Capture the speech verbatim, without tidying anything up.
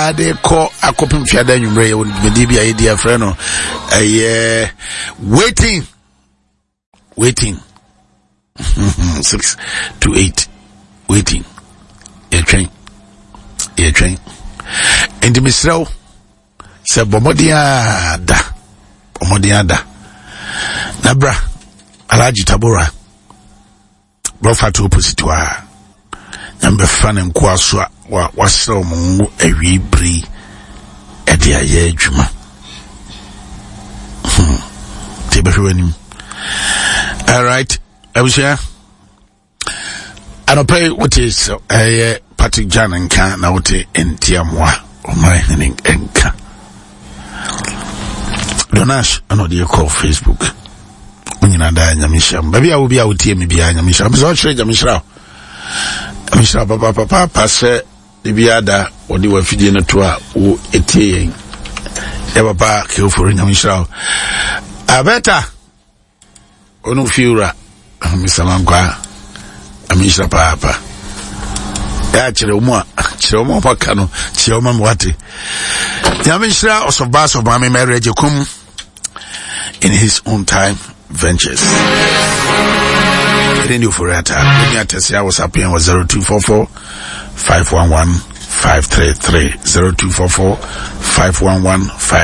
bia de ko akopim fiada nwumre ye medi bia ye dia frɛ no eh waiting waiting six to eight waiting a train a train and misraw se bomodia da bomodia da nabra alaji tabora brofa to opposite wa nyambe fan nko aso wa wasraw mu awi bri e dia ye adwuma hmm tebehwenim. All right, I was here. I don't pay what is a Patrick John and can now to Entiamwa or my henning enka. Donash, I know you call Facebook. When you and I, Yamisham, maybe I will be out here, maybe I am Misham. I'm so sure Yamishra. Mishra Papa Papa Passe, the Biada, or the Wafidian Tour, who etier. Ever back, kill for Yamishra. I better. Onu fiura Mister Mangwa Amisha papa ya chire umu chire umu paka no chire umu mwate Yamishra osobaso mami marriage kum in his own time ventures. Then you for that let me tell you what's happening was zero two four four five one one five three three zero two four four five one one five